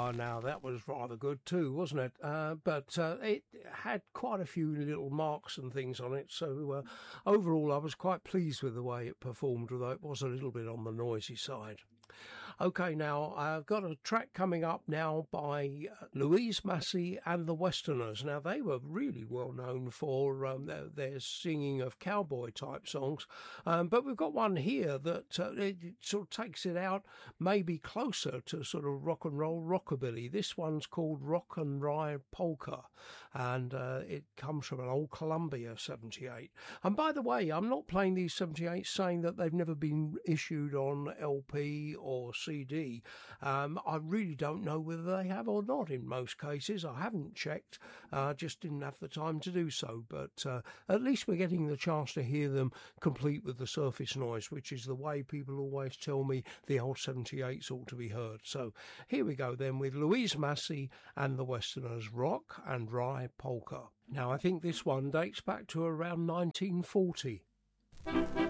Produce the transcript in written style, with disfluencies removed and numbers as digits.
now that was rather good too, wasn't it? But it had quite a few little marks and things on it, so overall I was quite pleased with the way it performed, although it was a little bit on the noisy side. Okay, now I've got a track coming up now by Louise Massey and the Westerners. Now they were really well known for their singing of cowboy type songs, but we've got one here that it sort of takes it out maybe closer to sort of rock and roll rockabilly. This one's called Rock and Rye Polka, and it comes from an old Columbia 78. And by the way, I'm not playing these 78s saying that they've never been issued on LP or CD. I really don't know whether they have or not in most cases. I haven't checked, just didn't have the time to do so, but at least we're getting the chance to hear them complete with the surface noise, which is the way people always tell me the old 78s ought to be heard. So here we go then with Louise Massey and the Westerners, Rock and Rye Polka. Now I think this one dates back to around 1940.